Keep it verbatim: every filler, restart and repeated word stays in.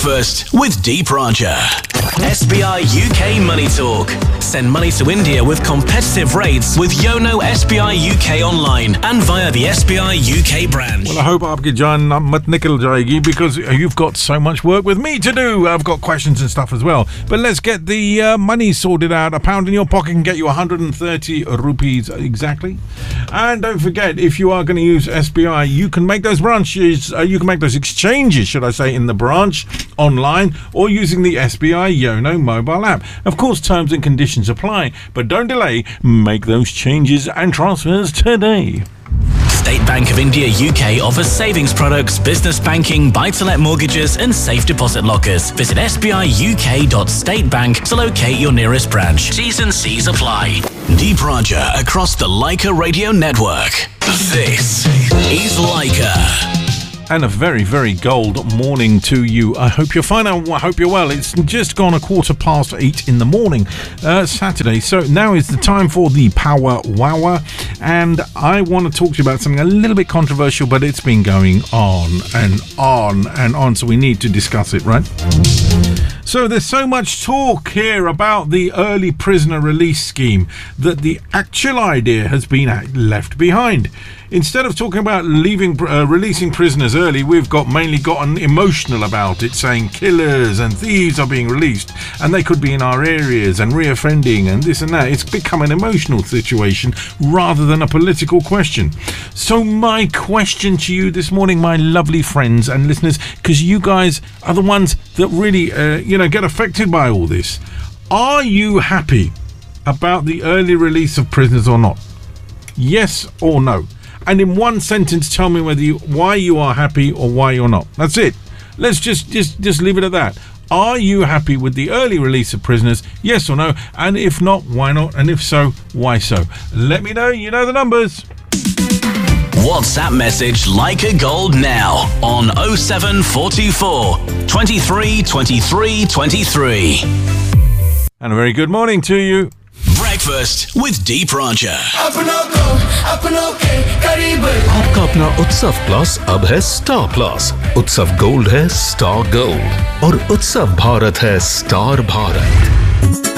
Breakfast with Deep Raja. S B I U K Money Talk. Send money to India with competitive rates with Yono S B I U K online and via the S B I U K branch. Well, I hope aapki jaan mat nikal jayegi because you've got so much work with me to do. I've got questions and stuff as well. But let's get the uh, money sorted out. A pound in your pocket can get you one hundred thirty rupees exactly. And don't forget, if you are going to use S B I, you can make those branches, uh, you can make those exchanges, should I say, in the branch, online, or using the S B I Yono mobile app. Of course, terms and conditions apply, but don't delay. Make those changes and transfers today. State Bank of India U K offers savings products, business banking, buy-to-let mortgages and safe deposit lockers. Visit s b i u k dot state bank to locate your nearest branch. T's and C's apply. Deep Raja across the Leica radio network. This is Leica. And a very, very gold morning to you. I hope you're fine. I hope you're well. It's just gone a quarter past eight in the morning, uh, Saturday. So now is the time for the Power Wower. And I want to talk to you about something a little bit controversial, but it's been going on and on and on. So we need to discuss it, right? So there's so much talk here about the early prisoner release scheme that the actual idea has been left behind. Instead of talking about leaving, uh, releasing prisoners early, we've got mainly gotten emotional about it, saying killers and thieves are being released and they could be in our areas and reoffending and this and that. It's become an emotional situation rather than a political question. So my question to you this morning, my lovely friends and listeners, because you guys are the ones that really, uh, you know, get affected by all this. Are you happy about the early release of prisoners or not? Yes or no? And in one sentence, tell me whether you, why you are happy or why you're not. That's it. Let's just, just, just leave it at that. Are you happy with the early release of prisoners? Yes or no? And if not, why not? And if so, why so? Let me know. You know the numbers. WhatsApp message Leica Gold now on oh seven four two four, twenty-three, twenty-three, twenty-three. And a very good morning to you. Breakfast with Deep Raja. आपका अपना उत्सव plus अब है star plus. उत्सव gold है star gold और उत्सव भारत है स्टार भारत.